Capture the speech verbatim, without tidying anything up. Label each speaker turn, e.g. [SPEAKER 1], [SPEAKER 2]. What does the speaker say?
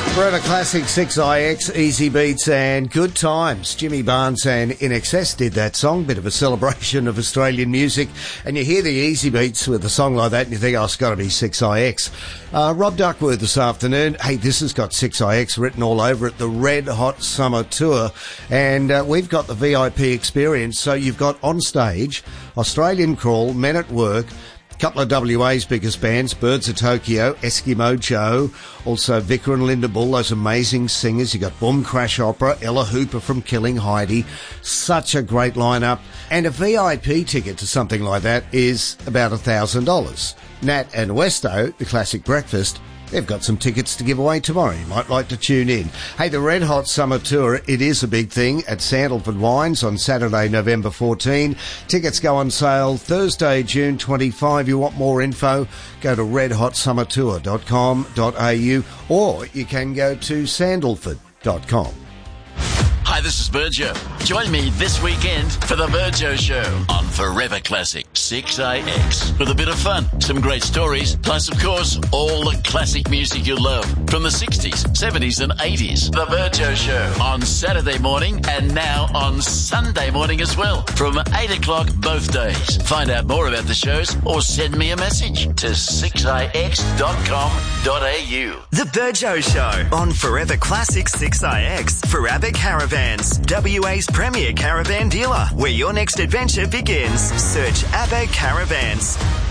[SPEAKER 1] Forever Classic six I X, Easy Beats and Good Times. Jimmy Barnes and I N X S did that song, bit of a celebration of Australian music. And you hear the Easy Beats with a song like that and you think, oh, it's got to be six I X. Uh, Rob Duckworth this afternoon. Hey, this has got six I X written all over it, the Red Hot Summer Tour. And uh, we've got the V I P experience. So you've got on stage, Australian Crawl, Men at Work, couple of W A's biggest bands, Birds of Tokyo, Eskimo Joe, also Vicar and Linda Bull, those amazing singers. You got Boom Crash Opera, Ella Hooper from Killing Heidi. Such a great lineup. And a V I P ticket to something like that is about one thousand dollars. Nat and Westo, the Classic Breakfast, they've got some tickets to give away tomorrow. You might like to tune in. Hey, the Red Hot Summer Tour, it is a big thing at Sandalford Wines on Saturday, November fourteenth. Tickets go on sale Thursday, June twenty-fifth. You want more info, go to red hot summer tour dot com dot a u or you can go to sandalford dot com.
[SPEAKER 2] Hi, this is Virgio. Join me this weekend for the Virgio Show on Forever Classic six I X. With a bit of fun, some great stories, plus, of course, all the classic music you love from the sixties, seventies and eighties. The Virgio Show on Saturday morning and now on Sunday morning as well from eight o'clock both days. Find out more about the shows or send me a message to six i x dot com dot a u.
[SPEAKER 3] The Virgio Show on Forever Classic six I X for Abbott Caravan. W A's premier caravan dealer. Where your next adventure begins. Search Abba Caravans.